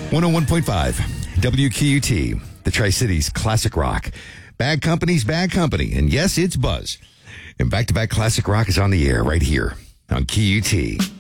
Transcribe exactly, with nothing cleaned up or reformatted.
one oh one point five W Q U T, the Tri-Cities Classic Rock. Bad Company's Bad Company. And yes, it's Buzz. And back-to-back Classic Rock is on the air right here on Q U T.